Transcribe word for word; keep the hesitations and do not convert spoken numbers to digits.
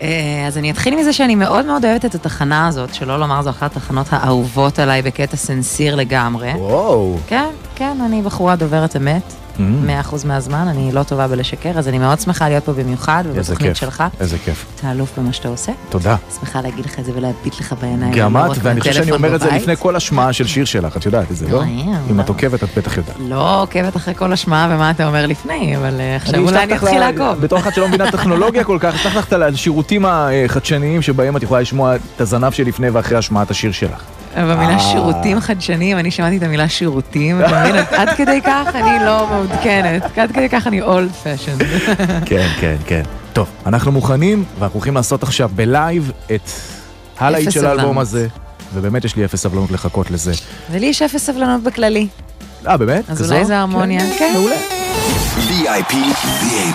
אז אני אתחיל מזה שאני מאוד מאוד אוהבת את התחנה הזאת, שלא לומר זו אחת התחנות האהובות עליי בקטע סנסיר לגמרי. וואו. כן, כן, אני בחורה דוברת אמת. מאה אחוז מהזמן, אני לא טובה בלשקר, אז אני מאוד שמחה להיות פה במיוחד, ובתוכנית שלך. איזה כיף. אתה אלוף במה שאתה עושה. תודה. שמחה להגיד לך את זה ולהביט לך בעיניים. גם את, ואני חושב שאני אומר את זה לפני כל השמעה של שיר שלך, את יודעת את זה, לא? אם את עוקבת, את בטח יודעת. לא עוקבת אחרי כל השמעה ומה אתה אומר לפני, אבל עכשיו אולי אני אתחיל לעקוב. בתור אחת שלא מבינה טכנולוגיה כל כך, אשלח לך על השירותים החדשניים שבהם את יכולה לשמוע את הזנב שלפני ואחרי השמעת השיר שלך. במילה שירותים חדשניים, אני שמעתי את המילה שירותים, אתה מבין? עד כדי כך אני לא מעודכנת, עד כדי כך אני old fashioned. כן, כן, כן. טוב, אנחנו מוכנים, ואנחנו הולכים לעשות עכשיו בלייב את הלהיט של האלבום הזה, ובאמת יש לי אפס סבלנות לחכות לזה. ולי יש אפס סבלנות בכללי. אה, באמת? אז אולי זה הרמוניה. כן, מעולה. וי איי פי